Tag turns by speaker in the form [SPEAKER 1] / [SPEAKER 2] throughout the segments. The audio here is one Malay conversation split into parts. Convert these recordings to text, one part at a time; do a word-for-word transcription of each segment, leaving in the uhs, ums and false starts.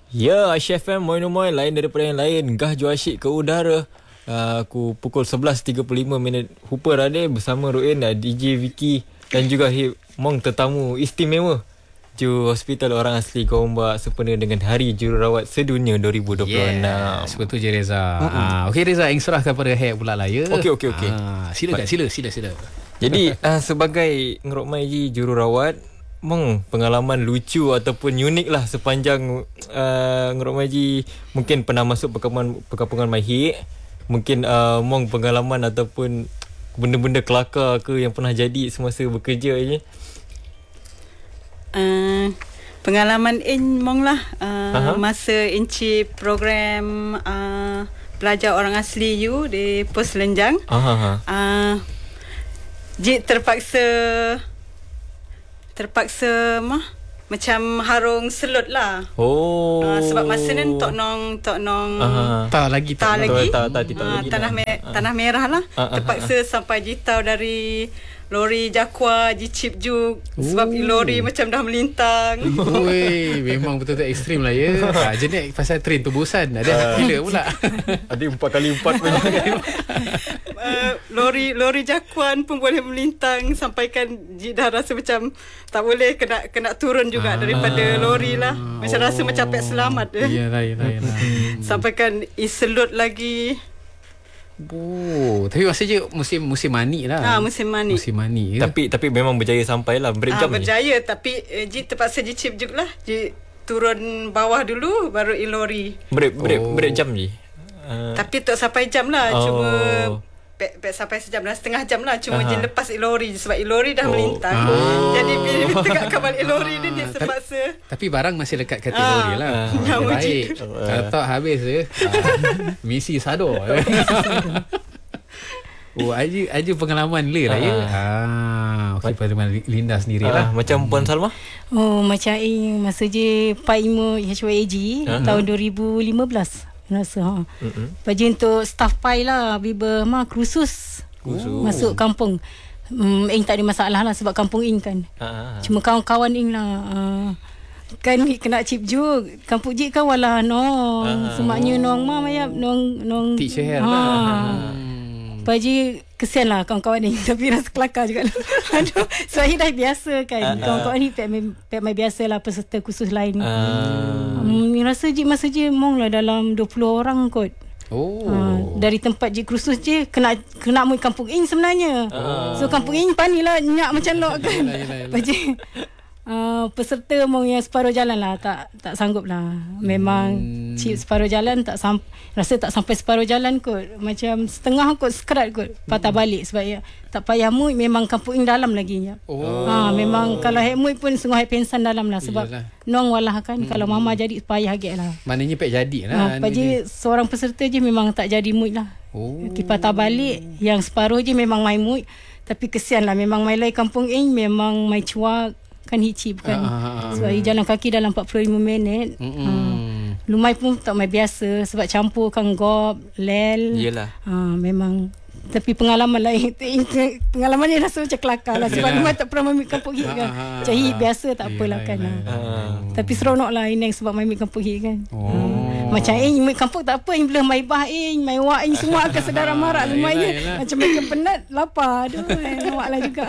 [SPEAKER 1] Ya, Aisyah F M, moin-moin, lain daripada yang lain. Gah jua asyik ke udara. Uh, aku pukul sebelas tiga puluh lima minit Hooper ada bersama Ruin, D J Vicky dan juga Hip Mong, tetamu istimewa Ju Hospital Orang Asli Gombak sempena dengan Hari Jururawat Sedunia dua ribu dua puluh enam.
[SPEAKER 2] Yes, betul je Reza. Uh-huh. Ah, okey Reza, yang serahkan pada Hip pula lah ya.
[SPEAKER 1] Okey okey okey.
[SPEAKER 2] Ah, sila tak sila sila sila.
[SPEAKER 1] Jadi uh, sebagai Ngerokmai Ji Jururawat, Mong, pengalaman lucu ataupun unik lah sepanjang uh, Ngerokmai Ji. Mungkin pernah masuk perkampungan, perkampungan MyHit. Mungkin uh, Mong pengalaman ataupun benda-benda kelakar ke yang pernah jadi semasa bekerja je.
[SPEAKER 3] Uh, pengalaman in Mong lah uh, uh-huh. Masa encik program uh, Pelajar Orang Asli U di Pos Lenjang. uh-huh. uh, Jik terpaksa Terpaksa mah macam harung selut lah.
[SPEAKER 1] Oh.
[SPEAKER 3] Uh, sebab masa ni tok nong tok nong
[SPEAKER 1] uh-huh.
[SPEAKER 2] tak lagi
[SPEAKER 3] tak, tak lagi.
[SPEAKER 1] Tak, tak, tak, tak
[SPEAKER 3] uh,
[SPEAKER 1] lagi
[SPEAKER 3] tanah me- uh. tanah merah lah. Uh-huh. Terpaksa sampai jitau dari lori Jakwa Jicip Juk sebab Ooh. lori macam dah melintang.
[SPEAKER 2] Oi, memang betul-betul ekstrim lah ya. Ha, jenis pasal train tebusan ada uh, gila pula.
[SPEAKER 1] Ada empat kali empat punya.
[SPEAKER 3] uh, lori lori Jakuan pun boleh melintang sampaikan dah rasa macam tak boleh kena kena turun juga ah, daripada lori lah. Macam oh. rasa macam pek selamat dia.
[SPEAKER 2] Iyalah iyalah iyalah.
[SPEAKER 3] Sampaikan iselut lagi.
[SPEAKER 2] Oh, tapi maksudnya musim musim mani lah.
[SPEAKER 3] Ah, musim mani.
[SPEAKER 2] Musim mani. Ya?
[SPEAKER 1] Tapi tapi memang berjaya sampai lah. Berjam
[SPEAKER 3] ah, berjaya je. Tapi eh, Ji terpaksa Ji chip juga lah. Ji turun bawah dulu baru ilori.
[SPEAKER 1] Break break oh. break jam je.
[SPEAKER 3] Uh, tapi tak sampai jam lah. Oh. Cuma pe, pe, sampai sejam dan setengah jam lah. Cuma uh-huh. je lepas ilori sebab ilori dah oh. melintang. Oh. Jadi bila tegak kapal ilori ni dia terpaksa.
[SPEAKER 2] Tapi barang masih lekat kat ilori ah. lah.
[SPEAKER 3] Ah.
[SPEAKER 2] Baik. Kalau tak habis je. Misi sado. Oh, aja aja pengalaman le lah ya. Ah, okey, pengalaman Linda sendirilah.
[SPEAKER 1] Ah, macam Puan Salma?
[SPEAKER 4] Oh, macam eh masa je Pak Imo H Y A G uh-huh. tahun dua ribu lima belas. Rasa ha. Mm-hmm. Bagi untuk staff pai lah biba mah khusus masuk kampung. Hmm, Ing tak ada masalah lah sebab kampung Ing kan. Uh-huh. Cuma kawan-kawan Ing lah. Uh, kan kena chip juk. Kampung Jik kan walah nong. Uh-huh. Semaknya nong mah mayap nong nong
[SPEAKER 2] teacher hair
[SPEAKER 4] ha.
[SPEAKER 2] lah.
[SPEAKER 4] Paji kesian lah kawan-kawan ni. Tapi rasa kelakar juga. Aduh, sebab so, dah biasa kan. Uh, kawan-kawan ni pek mai biasa lah peserta khusus lain. Uh. Um, rasa je masa je mong lah dalam dua puluh orang kot.
[SPEAKER 2] Oh.
[SPEAKER 4] Uh, dari tempat je khusus je kena kena mui kampung Ing sebenarnya. Uh. So kampung Ing panilah nyak macam lok kan. Paji Uh, peserta mong yang separuh jalan lah tak tak sanggup lah. Memang hmm. chip separuh jalan tak sam- rasa tak sampai separuh jalan kot. Macam setengah kot skrat kot patah balik sebab ya tak payah mui memang kampung Ing dalam lagi ya. Oh. Ha, memang kalau hek mui pun sungguh hek pensan dalam lah sebab Iyalah. nong walah kan hmm. kalau mama jadi payah agak lah.
[SPEAKER 2] Maknanya pek jadi lah.
[SPEAKER 4] Ha, paji seorang peserta je memang tak jadi mui lah. Oh. Ki patah balik yang separuh je memang mai mui tapi kesian lah memang mai lai kampung Ing memang mai cuak kan hicip kan ah, sebab ah, jalan kaki dalam empat puluh lima minit ah, lumai pun tak main biasa sebab campur kan gop lel
[SPEAKER 1] iyalah
[SPEAKER 4] ah, memang tapi pengalaman lain pengalaman ni rasa macam kelakar lah sebab lumai tak pernah main kampung hit kan macam hit biasa tak apalah kan ah. tapi seronok lah ini sebab main kampung hit kan oh. ah. macam eh main kampung tak apa yang boleh main bah eh main wak eh semua akan sedara marak lumai je macam mereka penat lapar aduh awak lah juga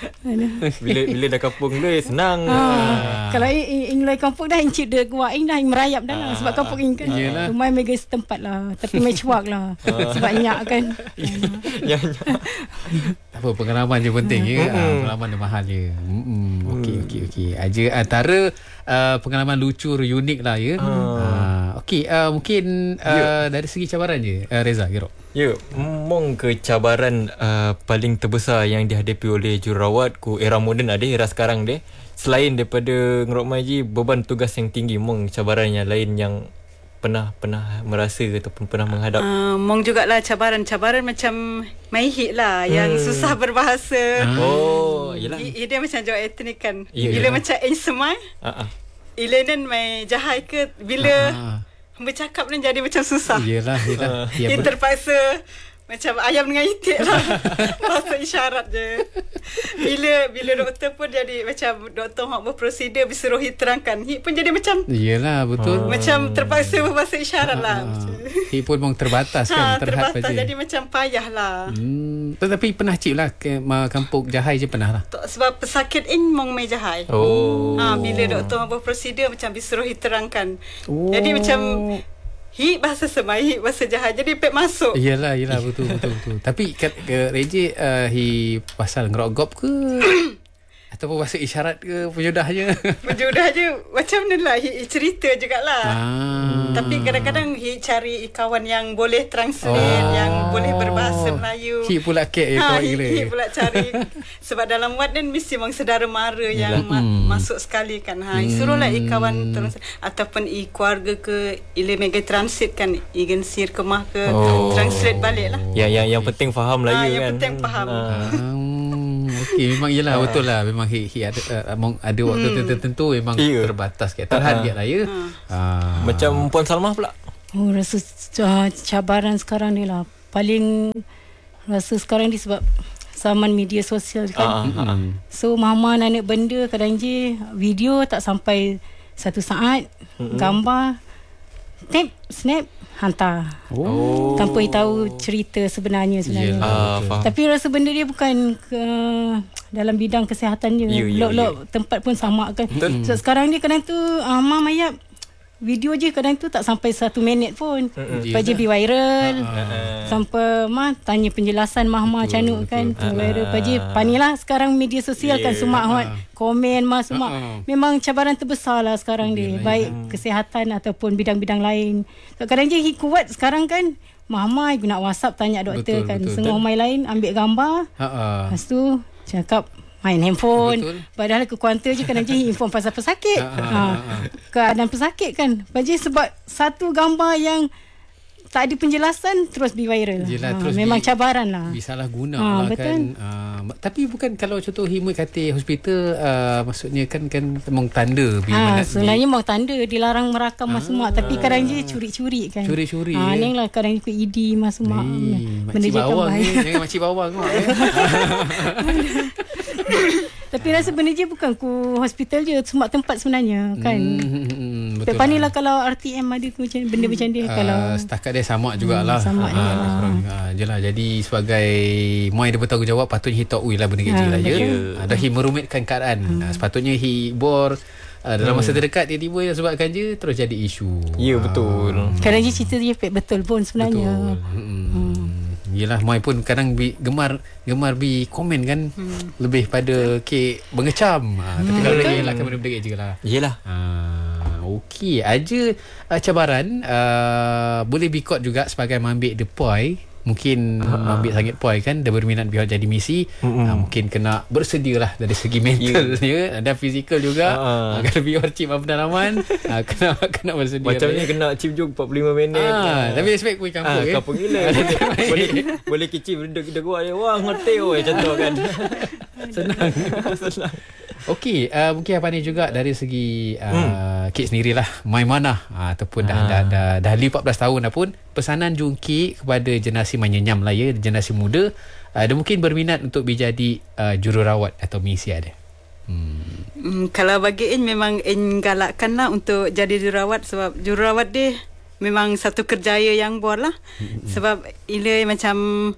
[SPEAKER 1] bila bila dah kampung tu senang
[SPEAKER 4] ah. Ah. kalau eh mulai kampung dah encik dia wak eh dah merayap dah lah sebab kampung ini kan lumai mega setempat lah tapi main cuak lah sebab nyak kan
[SPEAKER 1] ya, ya.
[SPEAKER 2] Apa pengalaman je penting ya. Mm-hmm. Pengalaman dia mahal je. Mm-hmm. Okey okey okey. Aja antara uh, pengalaman lucu unik lah ya. Uh. Uh, okey uh, mungkin uh, yeah. dari segi cabaran je uh, Reza kira.
[SPEAKER 1] Ya, yeah. mong ke cabaran uh, paling terbesar yang dihadapi oleh jururawat ku era moden ada era sekarang deh. Selain daripada Ngerokmai Ji beban tugas yang tinggi, mong cabaran yang lain yang pernah pernah merasa ataupun pernah menghadap?
[SPEAKER 3] Uh, mong jugalah cabaran-cabaran macam MyHit lah hmm. yang susah berbahasa.
[SPEAKER 1] Oh, iyalah.
[SPEAKER 3] I, dia macam jawab etnik kan.
[SPEAKER 1] Yeah,
[SPEAKER 3] bila
[SPEAKER 1] yeah.
[SPEAKER 3] macam eh semai. Uh-uh. Ilenan mai jahai ke bila uh-huh. bercakap ni jadi macam susah.
[SPEAKER 2] Iyalah, iyalah.
[SPEAKER 3] Dia terpaksa macam ayam dengan itik lah. Bahasa isyarat je. Bila bila doktor pun jadi macam doktor hak berprosedur disuruh Hi terangkan, Hi pun jadi macam
[SPEAKER 2] Yelah betul.
[SPEAKER 3] Macam terpaksa berbahasa isyarat lah.
[SPEAKER 2] Hi pun memang terbatas
[SPEAKER 3] Ha,
[SPEAKER 2] kan, terhad
[SPEAKER 3] terbatas
[SPEAKER 2] saja.
[SPEAKER 3] jadi macam payah lah.
[SPEAKER 2] Hmm, tetapi pernah cip lah ke ma- Kampung Jahai je pernah lah.
[SPEAKER 3] Tok, sebab pesakit in mong mai jahai.
[SPEAKER 1] Oh.
[SPEAKER 3] Ha, bila doktor berprosedur macam disuruh Hi terangkan.
[SPEAKER 2] Oh.
[SPEAKER 3] Jadi macam Hi bahasa semai, Hi bahasa Jahai. Jadi pek masuk.
[SPEAKER 2] Yelah, yelah betul betul betul. Tapi kat ke Reje uh, Hi pasal ngerogop ke ataupun bahasa isyarat ke penjudah je?
[SPEAKER 3] Penjudah je macam ni lah. Hi cerita jugalah.
[SPEAKER 2] Ah.
[SPEAKER 3] Tapi kadang-kadang Hi cari kawan yang boleh translate,
[SPEAKER 2] Oh.
[SPEAKER 3] yang boleh berbahasa Melayu.
[SPEAKER 2] Hi pula kek je
[SPEAKER 3] Ha,
[SPEAKER 2] kawan
[SPEAKER 3] Hi,
[SPEAKER 2] gila.
[SPEAKER 3] Hi pula cari. Sebab dalam wad ni mesti memang saudara mara yang ma-
[SPEAKER 2] Hmm.
[SPEAKER 3] masuk sekali kan. Ha, Hi suruhlah I kawan terus ataupun I keluarga ke ile mega translate kan, I gensir kemah ke
[SPEAKER 1] Oh.
[SPEAKER 3] translate balik lah.
[SPEAKER 1] Yang yang yang penting faham
[SPEAKER 3] Ha,
[SPEAKER 1] Melayu
[SPEAKER 3] yang
[SPEAKER 1] kan.
[SPEAKER 3] penting faham.
[SPEAKER 1] Ah.
[SPEAKER 2] Hmm, okey memang yelah betul lah, memang hi, hi ada uh, among ada waktu
[SPEAKER 3] Hmm.
[SPEAKER 2] tertentu memang
[SPEAKER 1] Ya.
[SPEAKER 2] terbatas ke terhad
[SPEAKER 1] Ah.
[SPEAKER 2] uh lah ya. Ah.
[SPEAKER 1] Macam Puan Salmah pula.
[SPEAKER 4] Oh, rasa uh, cabaran sekarang ni lah. Paling rasa sekarang ni sebab zaman media sosial kan.
[SPEAKER 1] Ah, ah, ah.
[SPEAKER 4] So mama nak benda kadang je video tak sampai satu saat, mm-hmm. gambar tap snap hantar.
[SPEAKER 2] Oh.
[SPEAKER 4] Tanpa tahu cerita sebenarnya sebenarnya.
[SPEAKER 1] Ah, faham.
[SPEAKER 4] Tapi rasa benda dia bukan ke dalam bidang kesihatan je.
[SPEAKER 1] Ya, ya,
[SPEAKER 4] Lok-lok tempat pun sama kan.
[SPEAKER 1] Betul.
[SPEAKER 4] So sekarang ni kadang tu uh, mam ayat video je kadang tu tak sampai satu minit pun.
[SPEAKER 2] Mm-mm.
[SPEAKER 4] Lepas je be viral.
[SPEAKER 1] Ah.
[SPEAKER 4] Sampai mah tanya penjelasan mah-mah canuk kan. Tu viral. Lepas je panilah sekarang media sosial kan
[SPEAKER 1] Yeah.
[SPEAKER 4] semua hot komen mah semua.
[SPEAKER 2] Ah.
[SPEAKER 4] Memang cabaran terbesar lah sekarang ni. Baik kesihatan ataupun bidang-bidang lain. Kadang je kuat sekarang kan. Mama guna WhatsApp tanya doktor
[SPEAKER 2] Betul,
[SPEAKER 4] kan.
[SPEAKER 2] betul.
[SPEAKER 4] Setengah orang lain ambil gambar.
[SPEAKER 2] Ha ah.
[SPEAKER 4] Lepas tu cakap main handphone.
[SPEAKER 2] Betul.
[SPEAKER 4] Padahal ke kuantar je kadang je inform pasal pesakit.
[SPEAKER 2] Ha, ha,
[SPEAKER 4] ha,
[SPEAKER 2] ha, ha.
[SPEAKER 4] Keadaan pesakit kan. Lepas je sebab satu gambar yang tak ada penjelasan terus be viral.
[SPEAKER 2] Yelah,
[SPEAKER 4] Ha,
[SPEAKER 2] terus
[SPEAKER 4] memang
[SPEAKER 2] di-
[SPEAKER 4] cabaran lah.
[SPEAKER 2] Disalah guna
[SPEAKER 4] Ah,
[SPEAKER 2] lah
[SPEAKER 4] betul.
[SPEAKER 2] kan. Uh, tapi bukan kalau contoh Himui kata hospital uh, maksudnya kan kan memang tanda bila
[SPEAKER 4] Ha,
[SPEAKER 2] nak
[SPEAKER 4] sebenarnya mau tanda dilarang merakam mas semua tapi kadang je curi-curi kan.
[SPEAKER 2] Curi-curi,
[SPEAKER 4] Ha,
[SPEAKER 2] ya.
[SPEAKER 4] ni lah kadang ikut E D mas semua.
[SPEAKER 2] Eh,
[SPEAKER 4] Benda
[SPEAKER 2] makcik
[SPEAKER 4] je kan
[SPEAKER 2] bawang ni.
[SPEAKER 4] bahaya.
[SPEAKER 2] Jangan makcik bawang kau. eh.
[SPEAKER 4] Tapi rasa benda je bukan ku hospital je, semua tempat sebenarnya kan.
[SPEAKER 2] Hmm, hmm, betul.
[SPEAKER 4] Lepas ni lah kalau R T M ada tu macam benda macam dia
[SPEAKER 2] Uh,
[SPEAKER 4] kalau
[SPEAKER 2] setakat dia sama jugalah.
[SPEAKER 4] Hmm, sama
[SPEAKER 2] Ah,
[SPEAKER 4] jugalah.
[SPEAKER 2] korang juga. Jelah, jadi sebagai Muai dia bertanggungjawab patutnya hi tahu lah benda kerja
[SPEAKER 4] Ah,
[SPEAKER 2] lah ya.
[SPEAKER 1] betul.
[SPEAKER 2] Ah, dah hi merumitkan keadaan. Ah, sepatutnya hi bor ah, dalam masa terdekat tiba-tiba yang sebabkan je terus jadi isu.
[SPEAKER 1] Ya, betul.
[SPEAKER 4] kadang je cerita dia fake betul pun sebenarnya.
[SPEAKER 2] Betul. Hmm. Yelah, Mai pun kadang bi, gemar gemar bi komen kan hmm. lebih pada kek mengecam. Ha, tapi kalau dia elakkan benda-benda je lah.
[SPEAKER 1] Yelah.
[SPEAKER 2] Ha, okey, aja uh, cabaran uh, boleh bikot juga sebagai mengambil the point. Mungkin uh-huh. ambil sangat point kan, dah berminat biar jadi misi.
[SPEAKER 1] Mm-mm.
[SPEAKER 2] Uh, mungkin kena bersedia lah dari segi mental yeah. ya, dan fizikal juga.
[SPEAKER 1] Uh-huh.
[SPEAKER 2] Uh, kalau biar cip pendalaman uh, kena kena bersedia.
[SPEAKER 1] Macam
[SPEAKER 2] lah,
[SPEAKER 1] ni
[SPEAKER 2] ya.
[SPEAKER 1] kena chip juga empat puluh lima minit.
[SPEAKER 2] Ah, tapi respect pergi kampung
[SPEAKER 1] Ah,
[SPEAKER 2] ya.
[SPEAKER 1] kampung gila. boleh boleh kecil benda kita gua dia. Wah, ngerti oi contoh kan.
[SPEAKER 2] Senang.
[SPEAKER 1] Senang.
[SPEAKER 2] Okey, uh, mungkin apa ni juga dari segi uh, hmm. Kik sendirilah main mana uh, ataupun dah,
[SPEAKER 1] Ah.
[SPEAKER 2] dah dah dah lebih empat belas tahun dah pun pesanan jungki kepada generasi menyenyam lah ya, generasi muda uh, ada mungkin berminat untuk menjadi uh, jururawat atau misi ada. Hmm.
[SPEAKER 3] Hmm, kalau bagi In memang In galakkan lah untuk jadi jururawat sebab jururawat dia memang satu kerjaya yang buat lah. Mm-hmm. Sebab ia macam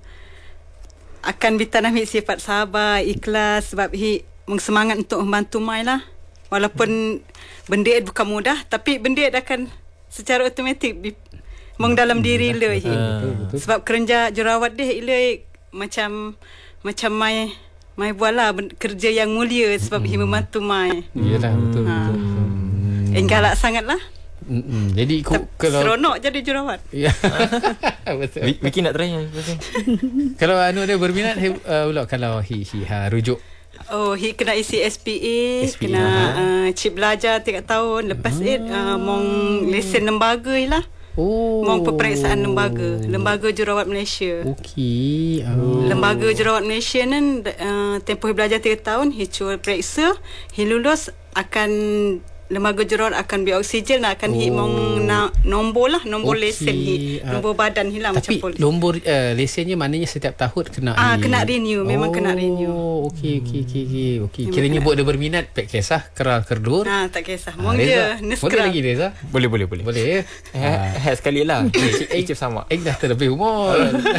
[SPEAKER 3] akan ditanami sifat sabar, ikhlas sebab hi semangat untuk membantu Mai lah. Walaupun benda itu bukan mudah tapi benda itu akan secara automatik di, meng dalam diri le hi. Sebab kerja jururawat dia ile macam macam Mai Mai buatlah kerja yang mulia sebab hi membantu Mai.
[SPEAKER 2] Yalah, betul
[SPEAKER 3] Ha.
[SPEAKER 2] betul. betul.
[SPEAKER 3] In galak sangatlah.
[SPEAKER 2] Mm-mm. Jadi ku,
[SPEAKER 3] Tep-
[SPEAKER 2] kalau
[SPEAKER 3] seronok jadi jururawat.
[SPEAKER 2] ya. Betul.
[SPEAKER 1] Vi- Vicky nak try yang
[SPEAKER 2] Kalau anu dia berminat uh, pula kalau hi hi ha, rujuk.
[SPEAKER 3] Oh, hi kena isi S P A,
[SPEAKER 2] S P A,
[SPEAKER 3] kena
[SPEAKER 2] ha.
[SPEAKER 3] uh, cip belajar tiga tahun. Lepas hmm. it uh, mong lesen lembaga lah.
[SPEAKER 2] Oh.
[SPEAKER 3] Mong peperiksaan lembaga, Lembaga Jururawat Malaysia.
[SPEAKER 2] Okey. Oh.
[SPEAKER 3] Lembaga Jururawat Malaysia ni uh, tempoh hi belajar tiga tahun, hi cuba periksa, hi lulus akan lembaga jururawat akan beri oksigen lah, akan oh. hit mong na, nombor lah, nombor okay. lesen hit, nombor uh, badan hilang macam polis.
[SPEAKER 2] Tapi nombor uh, lesennya maknanya setiap tahun kena
[SPEAKER 3] ah ni. Kena renew, memang oh, kena renew.
[SPEAKER 2] Okey okey okey okey. Okey, kiranya buat dia berminat tak kisah keral kerdur.
[SPEAKER 3] Ha, tak kisah. Mong dia
[SPEAKER 2] neskra. Boleh lagi Reza?
[SPEAKER 1] Boleh boleh boleh.
[SPEAKER 2] Boleh ya.
[SPEAKER 1] Hat sekali lah. Icip sama.
[SPEAKER 2] Eh dah terlebih umur.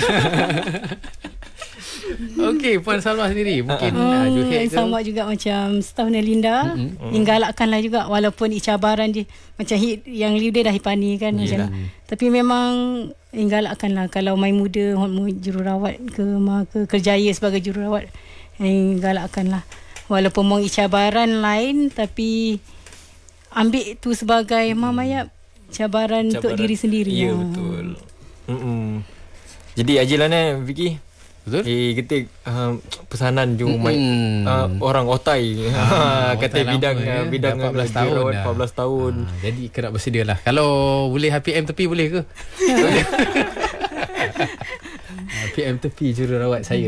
[SPEAKER 2] Okey, Puan Salma sendiri mungkin uh,
[SPEAKER 4] uh, uh, sama juga macam staf Nelinda, mm-hmm. yang galakkanlah juga walaupun cabaran je macam hit yang lead dia dah hipani kan macam, tapi memang yang galakkanlah kalau main muda mau jururawat ke mau ke kerjaya sebagai jururawat, yang galakkanlah walaupun mau cabaran lain tapi ambil tu sebagai mm. Mama cabaran, cabaran untuk diri sendiri.
[SPEAKER 1] Ya, betul. Mm-mm. Jadi Ajilana Vicky, betul? Eh, kita uh, pesanan jom mm-hmm. main uh, orang otai ah, kata otai bidang lama, uh, bidang
[SPEAKER 2] empat belas tahun dah.
[SPEAKER 1] empat belas tahun.
[SPEAKER 2] Ah, jadi kena bersedialah. Kalau boleh H P M tepi boleh ke? H P M tepi jururawat saya.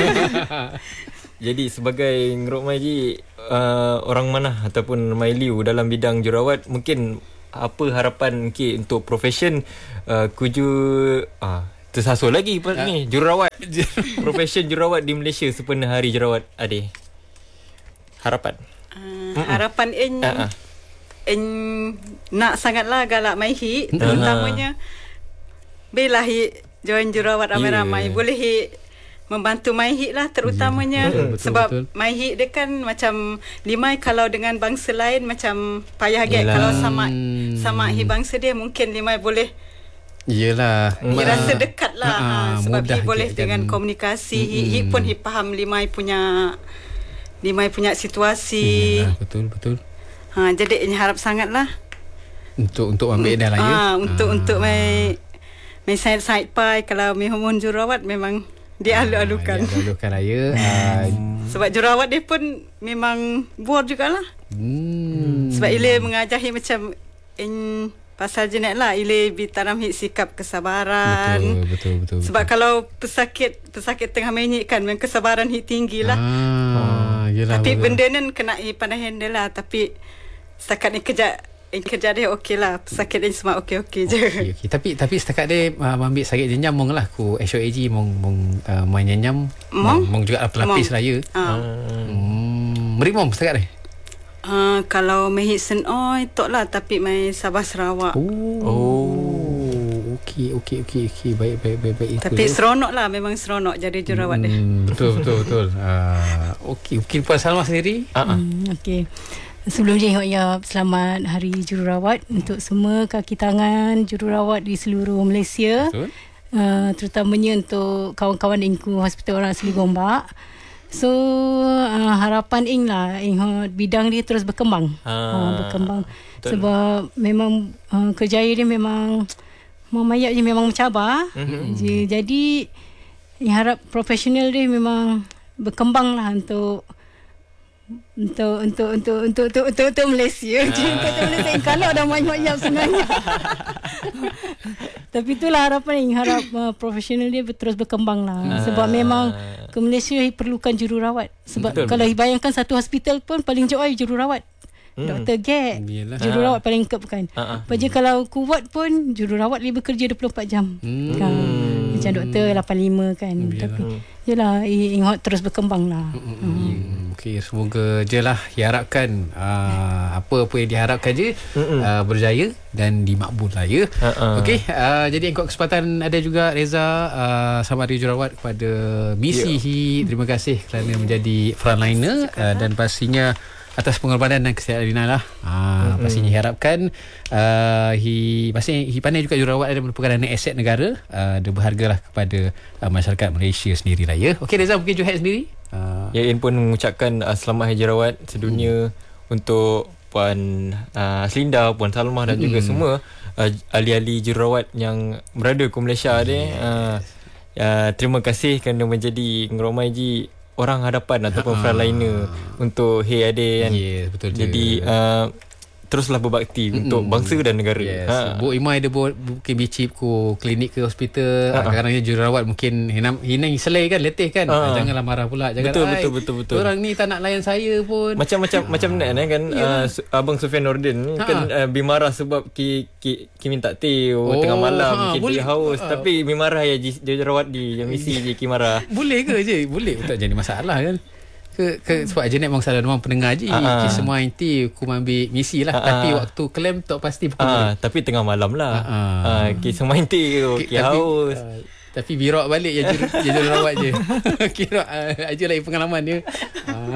[SPEAKER 1] Jadi sebagai Ngerok Maji uh, orang mana ataupun Mailiu dalam bidang jururawat, mungkin apa harapan okay, untuk profession uh, kuju uh, tersasul lagi uh. ni jururawat profession jururawat di Malaysia sepenuh hari jururawat Ade. Harapan
[SPEAKER 3] uh, harapan en uh-uh. en nak sangatlah galak mai hi, terutamanya uh-huh. belah hi join jururawat ramai-ramai, yeah. boleh hi membantu mai hi lah terutamanya, yeah. betul, sebab betul. Mai hi dia kan macam limai kalau dengan bangsa lain macam payah get, kalau sama sama hi bangsa dia mungkin limai boleh.
[SPEAKER 2] Yelah,
[SPEAKER 3] dia rasa dekat lah, ha, ha, sebab dia boleh dengan komunikasi. Mm-hmm. Hi pun hi faham limai punya limai punya situasi.
[SPEAKER 2] Yalah, betul betul.
[SPEAKER 3] Ha, jadi ini harap sangatlah
[SPEAKER 2] untuk untuk ambil dah lah ya.
[SPEAKER 3] Ha, untuk ha. untuk mai mai side side pai kalau mai hormon jururawat memang dia alu-alukan.
[SPEAKER 2] Dia alu-alukan lah ya. uh,
[SPEAKER 3] Sebab jururawat dia pun memang buat jugalah. Hmm. Sebab Ile mengajahi macam in pasal jenis lah, Ile bitaram hit sikap kesabaran.
[SPEAKER 2] Betul, betul, betul.
[SPEAKER 3] Sebab betul. Kalau pesakit pesakit tengah menyik kan, memang kesabaran hit tinggi lah. Ah, oh. Yelah, tapi betul. Benda ni kena pandai handle lah. Tapi setakat ni kerja Eh, kerja dia okey lah. Pesakit dia semua okey-okey je. Okay,
[SPEAKER 2] okay. Tapi tapi setakat dia uh, ambil sakit jenjang mong lah. Ku H O A G mong mong uh, main jenjang. Mong? Mong juga pelapis lah ya. Uh. Hmm. Meri mong setakat dia?
[SPEAKER 3] Uh, kalau mahit sen oi tok lah, tapi mai Sabah Sarawak.
[SPEAKER 2] Oh. Oh. Okey okey okey okey. Baik baik baik baik.
[SPEAKER 3] Tapi itu seronok lah, memang seronok jadi jururawat hmm, dia.
[SPEAKER 2] Betul betul betul. Uh, okey okey Puan Salma sendiri?
[SPEAKER 4] Uh-huh. Hmm, okey. Sebelum je ya, selamat Hari Jururawat untuk semua kaki tangan jururawat di seluruh Malaysia. Betul. Uh, terutamanya untuk kawan-kawan Ingku Hospital Orang Asli Gombak. So uh, harapan Ing lah, Ing bidang dia terus berkembang. Ah, uh, berkembang. Betul. Sebab memang uh, kerjaya dia memang memayap je, memang mencabar. Mm-hmm. Jadi Ing harap profesional dia memang berkembang lah untuk untuk untuk untuk untuk untuk untuk, untuk Malaysia. Ah. Untuk Malaysia kalau dah banyak-banyak sebenarnya. Tapi itulah harapan yang harap uh, profesional dia terus berkembang lah. Ah. Sebab memang ke Malaysia perlukan jururawat. Sebab betul, kalau bayangkan satu hospital pun paling joy jururawat. Hmm. Doktor Gek, jururawat ah. paling kep kan. Ah, ah. Paja kalau kuat pun jururawat dia bekerja dua puluh empat jam. Hmm. Kan. Macam doktor lapan puluh lima kan. Biarlah. Tapi yalah, Inghot terus berkembang lah. Hmm. Hmm.
[SPEAKER 2] Okey, semoga je lah diharapkan uh, apa-apa yang diharapkan je uh, berjaya dan dimakbul lah ya. Uh-uh. Okey, uh, jadi engkau kesempatan ada juga Reza uh, sama Hari Jururawat kepada Misi yeah. Terima kasih kerana menjadi frontliner uh, dan pastinya atas pengorbanan dan kesihatan Lina lah. Ah, mm-hmm. Pastinya diharapkan uh, hi pasti hi pandai juga jururawat ada merupakan dana aset negara, uh, dia berhargalah kepada uh, masyarakat Malaysia sendirilah ya. Okey Reza, mungkin Johan sendiri. Uh,
[SPEAKER 1] ya, In pun mengucapkan uh, selamat Hari Jururawat sedunia hmm. untuk Puan uh, Aslinda, Puan Salma dan hmm. juga semua uh, ahli-ahli jururawat yang berada ke Malaysia yes. ni. Uh, uh, terima kasih kerana menjadi Ngerok Maji orang hadapan ataupun frontliner untuk Hey Ade kan.
[SPEAKER 2] Yeah, betul.
[SPEAKER 1] Jadi uh, teruslah berbakti mm-hmm. untuk bangsa dan negara.
[SPEAKER 2] Yes.
[SPEAKER 1] Ha.
[SPEAKER 2] Bu Imai dia buat mungkin bicip ku klinik ke hospital. Ha. Kadang-kadang jururawat mungkin hinam hinang selai kan, letih kan. Ha. Janganlah marah pula. Jangan
[SPEAKER 1] betul, betul betul betul.
[SPEAKER 2] Orang ni tak nak layan saya pun.
[SPEAKER 1] Macam-macam ha. macam ni kan yeah. uh, Abang Sufian Nordin ni ha. kan uh, bimarah sebab ki ki, ki minta teh oh, tengah malam ha. mungkin dia haus ha. tapi bimarah ya jururawat di yang misi je ki marah.
[SPEAKER 2] Boleh ke je? Boleh tak jadi masalah kan? Ke, ke sebab Janet memang salah demam pendengar je. Uh-huh. Semua inti aku ambil misi lah. Uh-huh. Tapi waktu claim tak pasti pukul
[SPEAKER 1] uh, tapi tengah malam lah. Uh-huh. Uh, semua inti okay, haus. Uh,
[SPEAKER 2] tapi Birok balik ya juru, ya jururawat je. Kira uh, aja lagi pengalaman dia. Uh.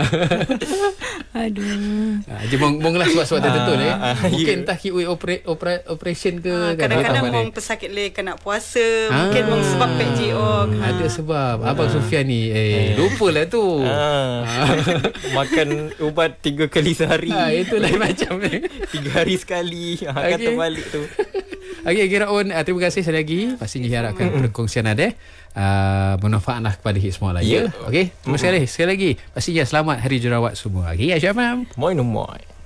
[SPEAKER 4] Aduh.
[SPEAKER 2] Aja bong bong lah sebab-sebab tertentu uh, eh. Mungkin yeah. tak ki opera, opera, operation ke uh, kan.
[SPEAKER 3] Kadang-kadang mong pesakit le kena puasa, uh, mungkin mong sebab P G O.
[SPEAKER 2] Ada sebab. Abang uh. Sufian ni eh lupalah tu.
[SPEAKER 1] Uh. Makan ubat tiga kali sehari.
[SPEAKER 2] Ha, itu lain macam ni.
[SPEAKER 1] Tiga hari sekali. Ha, okay. Kata balik tu.
[SPEAKER 2] Okey, Kiraun, uh, terima kasih sekali lagi. Pastinya harapkan mm-hmm. perkongsian ada uh, bermanfaatlah kepada hit semua lah. Ya. Yeah. Okey, terima kasih mm-hmm. sekali lagi. Pastinya selamat Hari Jururawat semua. Okey, Aisyah Mam.
[SPEAKER 1] Moi no moi.